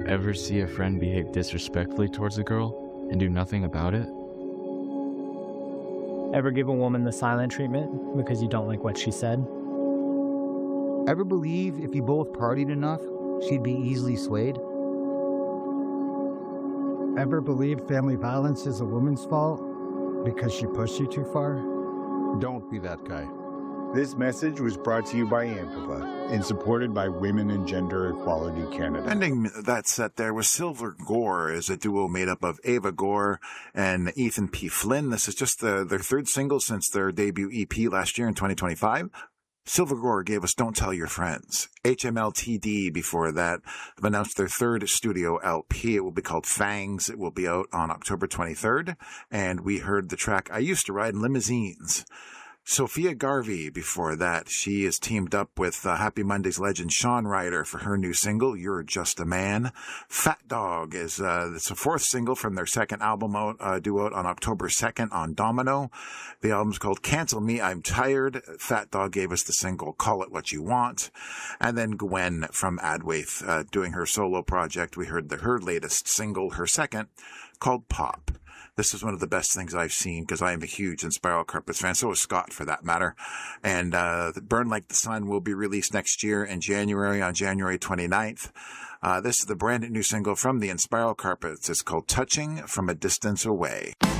ever see a friend behave disrespectfully towards a girl and do nothing about it? Ever give a woman the silent treatment because you don't like what she said? Ever believe if you both partied enough, she'd be easily swayed? Ever believe family violence is a woman's fault because she pushed you too far? Don't be that guy. This message was brought to you by AMPAVA and supported by Women and Gender Equality Canada. Ending that set there was Silver Gore, is a duo made up of Ava Gore and Ethan P. Flynn. This is just their third single since their debut EP last year in 2025. Silver Gore gave us Don't Tell Your Friends. HMLTD before that have announced their third studio LP. It will be called Fangs. It will be out on October 23rd. And we heard the track I Used to Ride in Limousines. Sophia Garvey before that. She is teamed up with Happy Mondays legend Sean Ryder for her new single, You're Just a Man. Fat Dog is it's a fourth single from their second album due out on October 2nd on Domino. The album's called Cancel Me, I'm Tired. Fat Dog gave us the single Call It What You Want. And then Gwen from Adwaith doing her solo project. We heard her latest single, her second, called Pop. This is one of the best things I've seen because I am a huge Spiral Carpets fan. So is Scott, for that matter. And Burn Like the Sun will be released next year in January, on January 29th. This is the brand new single from the Spiral Carpets. It's called Touching from a Distance Away.